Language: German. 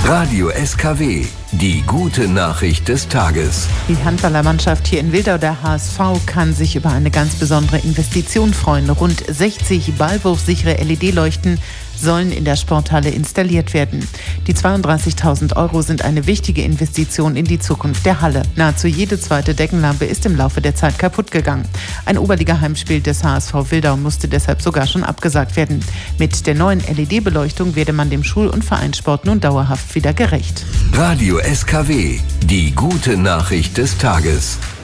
Radio SKW, die gute Nachricht des Tages. Die Handballermannschaft hier in Wildau, der HSV, kann sich über eine ganz besondere Investition freuen. Rund 60 ballwurfsichere LED-Leuchten sollen in der Sporthalle installiert werden. Die 32.000 € sind eine wichtige Investition in die Zukunft der Halle. Nahezu jede zweite Deckenlampe ist im Laufe der Zeit kaputt gegangen. Ein Oberliga-Heimspiel des HSV Wildau musste deshalb sogar schon abgesagt werden. Mit der neuen LED-Beleuchtung werde man dem Schul- und Vereinssport nun dauerhaft wieder gerecht. Radio SKW, die gute Nachricht des Tages.